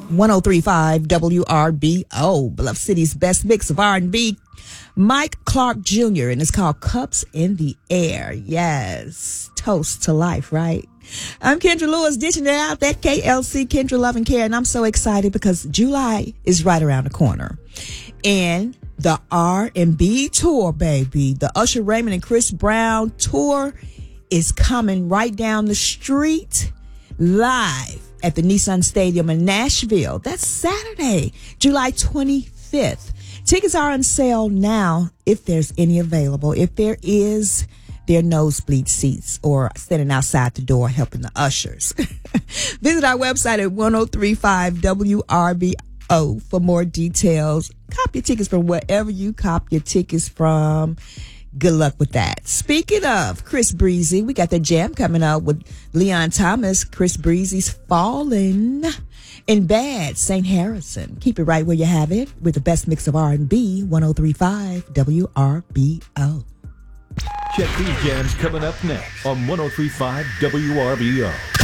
1035 WRBO, Bluff City's best mix of R&B. Mike Clark Jr., and it's called Cups in the Air. Yes. Toast to life, right? I'm Kendra Lewis, dishing it out, that KLC, Kendra Love and Care, and I'm so excited because July is right around the corner. And the R&B tour, baby, the Usher Raymond and Chris Brown tour is coming right down the street live at the Nissan Stadium in Nashville. That's Saturday, July 25th. Tickets are on sale now if there's any available. If there is, they're nosebleed seats or standing outside the door helping the ushers. Visit our website at 1035WRBO for more details. Cop your tickets from wherever you cop your tickets from. Good luck with that. Speaking of Chris Breezy, we got the jam coming up with Leon Thomas. Chris Breezy's Falling in Bad, St. Harrison. Keep it right where you have it with the best mix of R&B, 1035 WRBO. Check these jams coming up next on 1035 WRBO.